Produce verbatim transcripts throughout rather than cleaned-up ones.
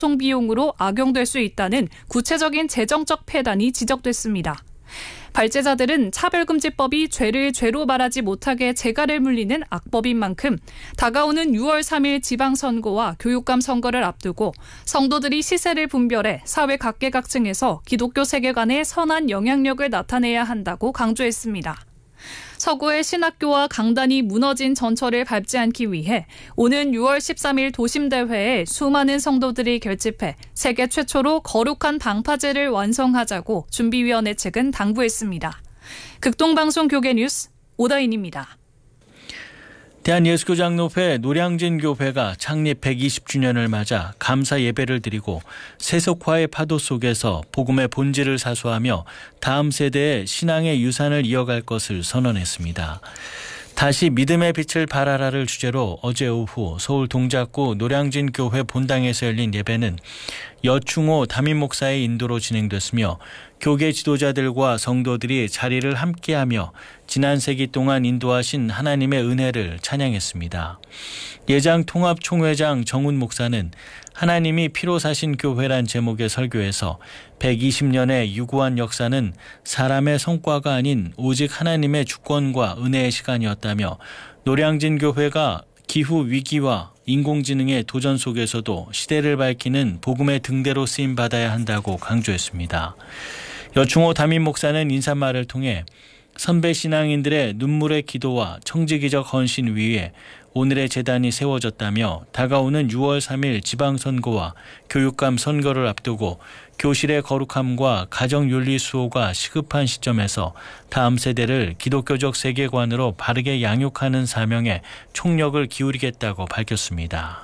소송 비용으로 악용될 수 있다는 구체적인 재정적 폐단이 지적됐습니다. 발제자들은 차별금지법이 죄를 죄로 말하지 못하게 재갈을 물리는 악법인 만큼 다가오는 유월 삼일 지방선거와 교육감 선거를 앞두고 성도들이 시세를 분별해 사회 각계각층에서 기독교 세계관의 선한 영향력을 나타내야 한다고 강조했습니다. 서구의 신학교와 강단이 무너진 전철을 밟지 않기 위해 오는 유월 십삼일 도심대회에 수많은 성도들이 결집해 세계 최초로 거룩한 방파제를 완성하자고 준비위원회 측은 당부했습니다. 극동방송 교계뉴스 오다인입니다. 대한예수교장로회 노량진교회가 창립 백이십 주년을 맞아 감사 예배를 드리고 세속화의 파도 속에서 복음의 본질을 사수하며 다음 세대의 신앙의 유산을 이어갈 것을 선언했습니다. 다시 믿음의 빛을 발하라를 주제로 어제 오후 서울 동작구 노량진교회 본당에서 열린 예배는 여충호 담임 목사의 인도로 진행됐으며 교계 지도자들과 성도들이 자리를 함께하며 지난 세기 동안 인도하신 하나님의 은혜를 찬양했습니다. 예장 통합총회장 정훈 목사는 하나님이 피로 사신 교회란 제목의 설교에서 백이십 년의 유구한 역사는 사람의 성과가 아닌 오직 하나님의 주권과 은혜의 시간이었다며 노량진 교회가 기후 위기와 인공지능의 도전 속에서도 시대를 밝히는 복음의 등대로 쓰임받아야 한다고 강조했습니다. 여충호 담임 목사는 인사말을 통해 선배 신앙인들의 눈물의 기도와 청지기적 헌신 위에 오늘의 재단이 세워졌다며 다가오는 유월 삼일 지방선거와 교육감 선거를 앞두고 교실의 거룩함과 가정윤리 수호가 시급한 시점에서 다음 세대를 기독교적 세계관으로 바르게 양육하는 사명에 총력을 기울이겠다고 밝혔습니다.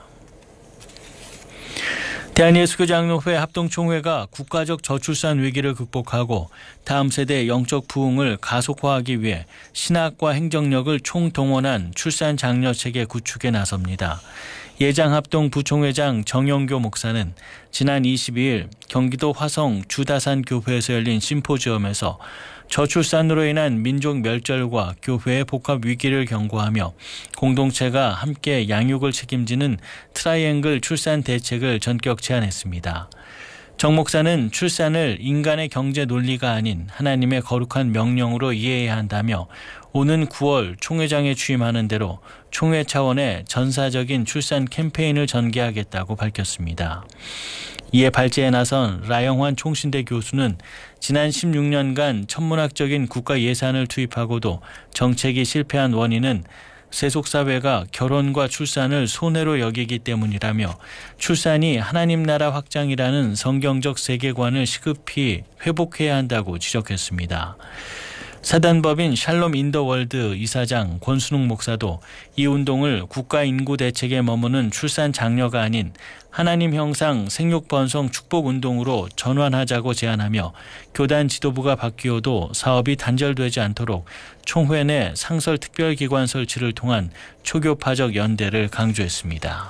대한예수교장로회 합동총회가 국가적 저출산 위기를 극복하고 다음 세대의 영적 부흥을 가속화하기 위해 신학과 행정력을 총동원한 출산 장려 체계 구축에 나섭니다. 예장합동 부총회장 정영교 목사는 지난 이십이일 경기도 화성 주다산 교회에서 열린 심포지엄에서 저출산으로 인한 민족 멸절과 교회의 복합 위기를 경고하며 공동체가 함께 양육을 책임지는 트라이앵글 출산 대책을 전격 제안했습니다. 정 목사는 출산을 인간의 경제 논리가 아닌 하나님의 거룩한 명령으로 이해해야 한다며 오는 구월 총회장에 취임하는 대로 총회 차원의 전사적인 출산 캠페인을 전개하겠다고 밝혔습니다. 이에 발제에 나선 라영환 총신대 교수는 지난 십육 년간 천문학적인 국가 예산을 투입하고도 정책이 실패한 원인은 세속사회가 결혼과 출산을 손해로 여기기 때문이라며 출산이 하나님 나라 확장이라는 성경적 세계관을 시급히 회복해야 한다고 지적했습니다. 사단법인 샬롬 인더월드 이사장 권순웅 목사도 이 운동을 국가 인구 대책에 머무는 출산 장려가 아닌 하나님 형상 생육 번성 축복 운동으로 전환하자고 제안하며 교단 지도부가 바뀌어도 사업이 단절되지 않도록 총회 내 상설 특별기관 설치를 통한 초교파적 연대를 강조했습니다.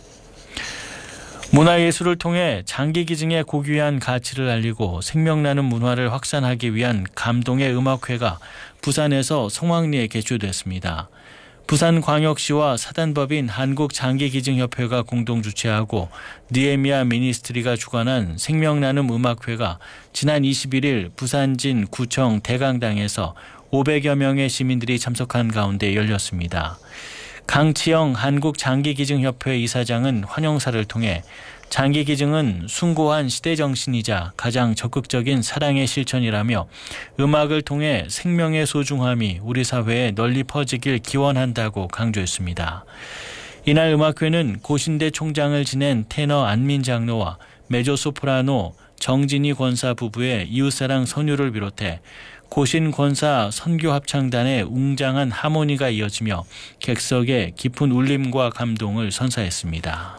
문화예술을 통해 장기기증의 고귀한 가치를 알리고 생명나는 문화를 확산하기 위한 감동의 음악회가 부산에서 성황리에 개최됐습니다. 부산광역시와 사단법인 한국장기기증협회가 공동 주최하고 느헤미야 미니스트리가 주관한 생명나눔 음악회가 지난 이십일일 부산진 구청 대강당에서 오백여 명의 시민들이 참석한 가운데 열렸습니다. 강치영 한국장기기증협회 이사장은 환영사를 통해 장기기증은 숭고한 시대정신이자 가장 적극적인 사랑의 실천이라며 음악을 통해 생명의 소중함이 우리 사회에 널리 퍼지길 기원한다고 강조했습니다. 이날 음악회는 고신대 총장을 지낸 테너 안민 장로와 메조소프라노 정진희 권사 부부의 이웃사랑 선율을 비롯해 고신 권사 선교합창단의 웅장한 하모니가 이어지며 객석의 깊은 울림과 감동을 선사했습니다.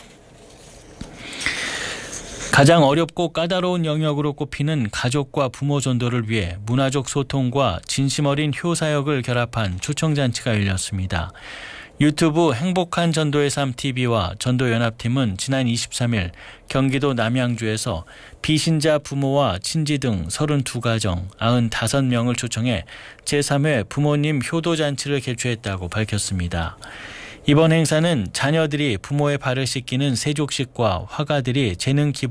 가장 어렵고 까다로운 영역으로 꼽히는 가족과 부모 전도를 위해 문화적 소통과 진심 어린 효사역을 결합한 초청잔치가 열렸습니다. 유튜브 행복한 전도의 삶 티비와 전도연합팀은 지난 이십삼일 경기도 남양주에서 비신자 부모와 친지 등 서른두 가정 구십오 명을 초청해 제삼 회 부모님 효도잔치를 개최했다고 밝혔습니다. 이번 행사는 자녀들이 부모의 발을 씻기는 세족식과 화가들이 재능 기부